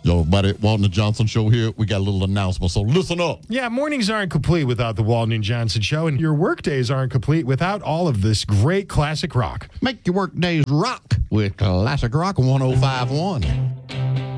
Yo, everybody, Walton and Johnson Show here. We got a little announcement, so listen up. Yeah, mornings aren't complete without the Walton and Johnson Show, and your workdays aren't complete without all of this great classic rock. Make your work days rock with Classic Rock 105.1.